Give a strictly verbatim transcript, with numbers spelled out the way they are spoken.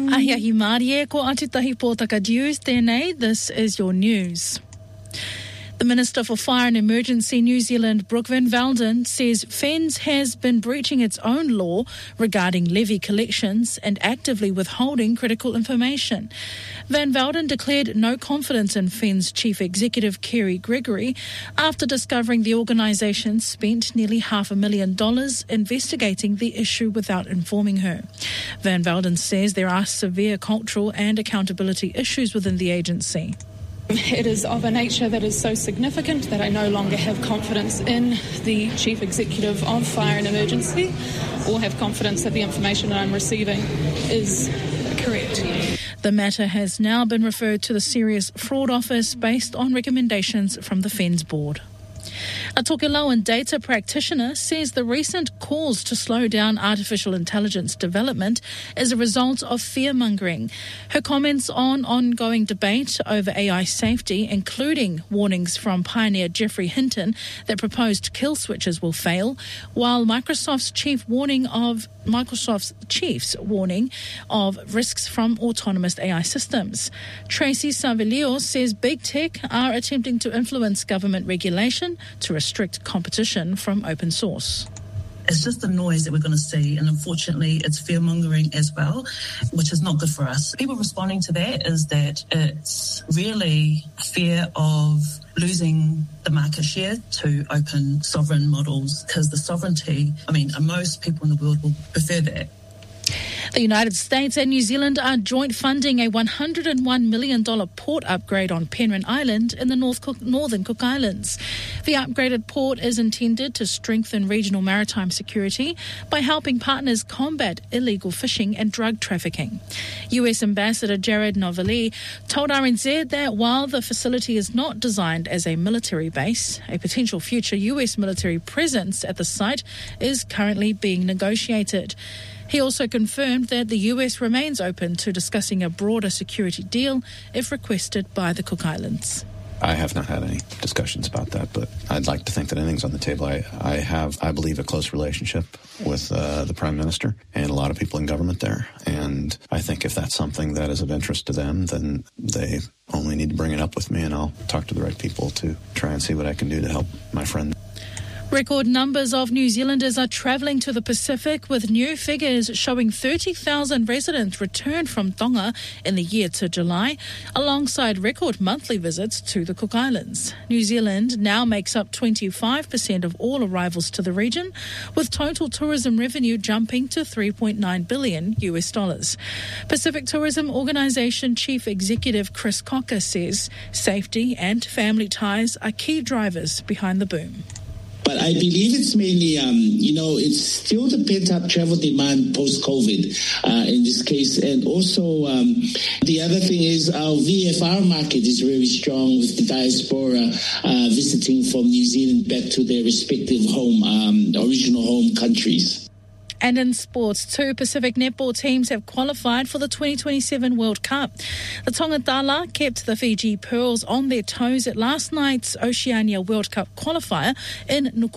Ahiahi Mārie, ko Atitahi Pōtaka News, tēnei, this is your news. The Minister for Fire and Emergency New Zealand, Brooke Van Velden, says F E N Z has been breaching its own law regarding levy collections and actively withholding critical information. Van Velden declared no confidence in F E N Z Chief Executive Kerry Gregory after discovering the organisation spent nearly half a million dollars investigating the issue without informing her. Van Velden says there are severe cultural and accountability issues within the agency. It is of a nature that is so significant that I no longer have confidence in the Chief Executive of Fire and Emergency or have confidence that the information that I'm receiving is correct. The matter has now been referred to the Serious Fraud Office based on recommendations from the F E N Z board. A Tokelauan data practitioner says the recent calls to slow down artificial intelligence development is a result of fear-mongering. Her comments on ongoing debate over A I safety, including warnings from pioneer Geoffrey Hinton that proposed kill switches will fail, while Microsoft's chief warning of Microsoft's chief's warning of risks from autonomous A I systems. Tracy Savilio says big tech are attempting to influence government regulation to restrict competition from open source. It's just the noise that we're going to see, and unfortunately it's fear-mongering as well, which is not good for us. People responding to that is that it's really fear of losing the market share to open sovereign models, because the sovereignty, I mean, most people in the world will prefer that. The United States and New Zealand are joint funding a one hundred one million dollars port upgrade on Penryn Island in the North Cook, Northern Cook Islands. The upgraded port is intended to strengthen regional maritime security by helping partners combat illegal fishing and drug trafficking. U S Ambassador Jared Novelli told R N Z that while the facility is not designed as a military base, a potential future U S military presence at the site is currently being negotiated. He also confirmed that the U S remains open to discussing a broader security deal if requested by the Cook Islands. I have not had any discussions about that, but I'd like to think that anything's on the table. I, I have, I believe, a close relationship with uh, the Prime Minister and a lot of people in government there. And I think if that's something that is of interest to them, then they only need to bring it up with me, and I'll talk to the right people to try and see what I can do to help my friend. Record numbers of New Zealanders are travelling to the Pacific, with new figures showing thirty thousand residents returned from Tonga in the year to July, alongside record monthly visits to the Cook Islands. New Zealand now makes up twenty-five percent of all arrivals to the region, with total tourism revenue jumping to three point nine billion U S dollars. Pacific Tourism Organisation Chief Executive Chris Cocker says safety and family ties are key drivers behind the boom. But I believe it's mainly, um, you know, it's still the pent-up travel demand post-COVID uh, in this case. And also um, the other thing is our V F R market is very strong, with the diaspora uh, visiting from New Zealand back to their respective home, um, original home countries. And in sports, two Pacific netball teams have qualified for the twenty twenty-seven World Cup. The Tongatala kept the Fiji Pearls on their toes at last night's Oceania World Cup qualifier in Nuku.